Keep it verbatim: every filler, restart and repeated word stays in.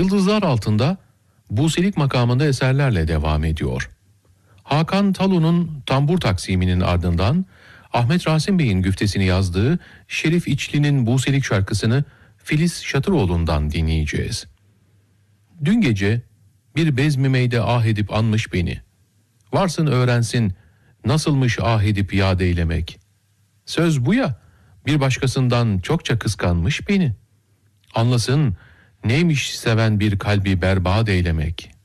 Yıldızlar Altında Buselik makamında eserlerle devam ediyor. Hakan Talu'nun tambur taksiminin ardından Ahmet Rasim Bey'in güftesini yazdığı Şerif İçli'nin Buselik şarkısını Filiz Şatıroğlu'ndan dinleyeceğiz. Dün gece bir bezmimeyde ah edip anmış beni. Varsın öğrensin nasılmış ah edip yad eylemek. Söz bu ya, bir başkasından çokça kıskanmış beni. Anlasın neymiş seven bir kalbi berbat eylemek.''